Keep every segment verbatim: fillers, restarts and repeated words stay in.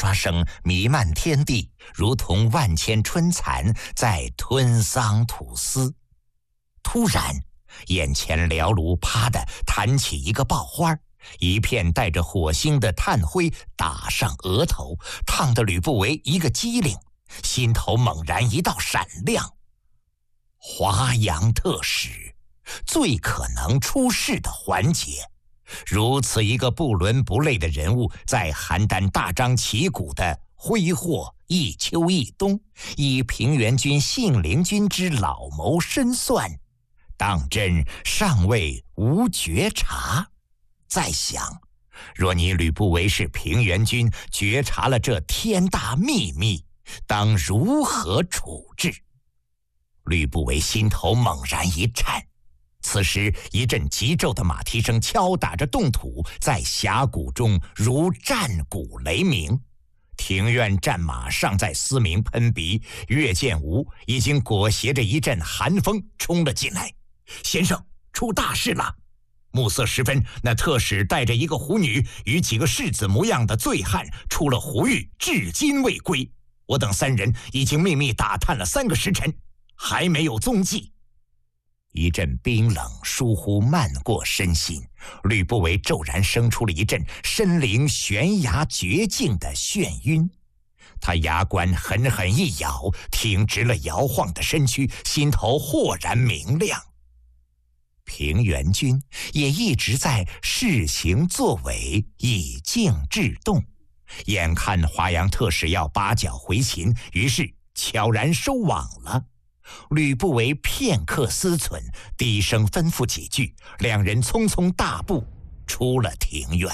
刷声弥漫天地，如同万千春蚕在吞桑吐丝。突然，眼前燎炉啪地弹起一个爆花，一片带着火星的炭灰打上额头，烫得吕不韦一个机灵，心头猛然一道闪亮。华阳特使，最可能出事的环节。如此一个不伦不类的人物，在邯郸大张旗鼓的挥霍一秋一冬，以平原君信陵君之老谋深算，当真尚未无觉察。再想，若你吕不韦是平原君，觉察了这天大秘密，当如何处置？吕不韦心头猛然一颤。此时，一阵急骤的马蹄声敲打着冻土，在峡谷中如战鼓雷鸣。庭院战马尚在嘶鸣喷鼻，岳建吴已经裹挟着一阵寒风冲了进来。先生，出大事了！暮色时分，那特使带着一个狐女与几个世子模样的醉汉出了胡狱，至今未归。我等三人已经秘密打探了三个时辰，还没有踪迹。一阵冰冷疏忽漫过身心，吕不韦骤然生出了一阵身临悬崖绝境的眩晕。他牙关狠狠一咬，挺直了摇晃的身躯，心头豁然明亮。平原君也一直在试行作为，以静制动。眼看华阳特使要拔脚回秦，于是悄然收网了。吕不韦片刻思忖，低声吩咐几句，两人匆匆大步出了庭院。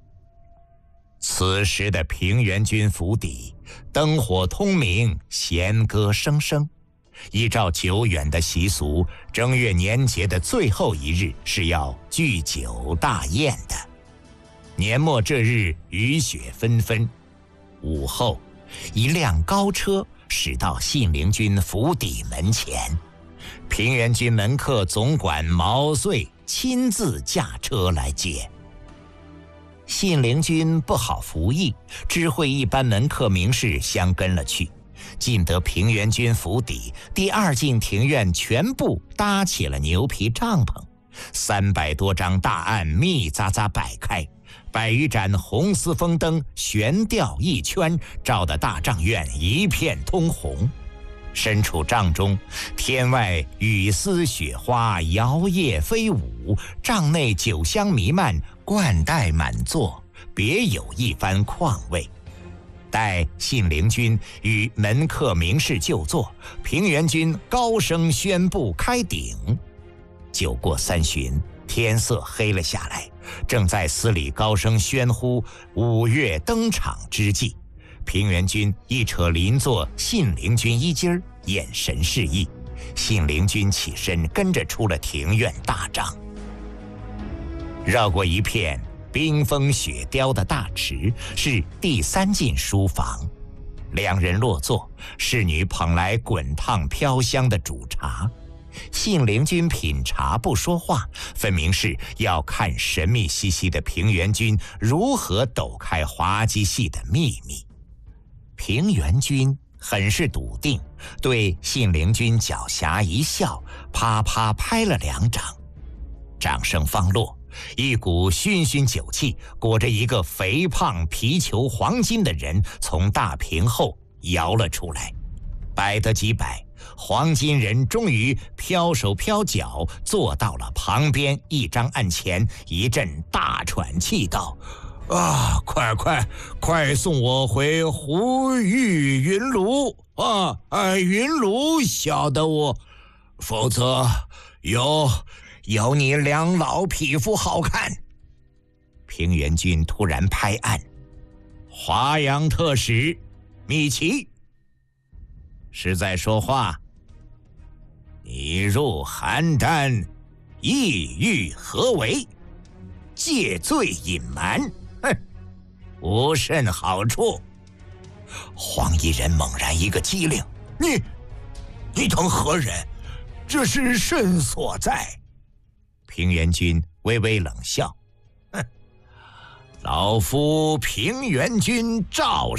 此时的平原君府邸，灯火通明，弦歌声声。依照久远的习俗，正月年节的最后一日是要聚酒大宴的。年末这日，雨雪纷纷。午后，一辆高车驶到信陵君府邸门前，平原君门客总管毛遂亲自驾车来接。信陵君不好服役，知会一般门客名士相跟了去。进得平原君府邸，第二进庭院全部搭起了牛皮帐篷，三百多张大案密匝匝摆开，百余盏红丝风灯悬吊一圈，照得大帐院一片通红。身处帐中，天外雨丝雪花摇曳飞舞，帐内酒香弥漫，冠带满座，别有一番况味。待信陵君与门客名士就坐，平原君高声宣布开鼎。酒过三巡，天色黑了下来，正在司里高声宣呼五月登场之际，平原君一扯邻座信陵君衣襟，眼神示意。信陵君起身跟着出了庭院大帐，绕过一片冰封雪雕的大池，是第三进书房。两人落座，侍女捧来滚烫飘香的煮茶。信陵君品茶不说话，分明是要看神秘兮兮的平原君如何抖开滑稽戏的秘密。平原君很是笃定，对信陵君狡黠一笑，啪啪拍了两掌。掌声方落，一股熏熏酒气裹着一个肥胖皮裘黄金的人从大屏后摇了出来。摆得几摆，黄金人终于飘手飘脚坐到了旁边一张案前，一阵大喘气道：啊，快快快送我回胡玉云庐啊！哎，云庐晓得我，否则有有你两老匹夫好看。平原君突然拍案：华阳特使米奇，是在说话。你入邯郸，意欲何为？借罪隐瞒，哼，无甚好处。黄衣人猛然一个机灵：你你等何人？这是甚所在？平原君微微冷笑：哼，老夫平原君赵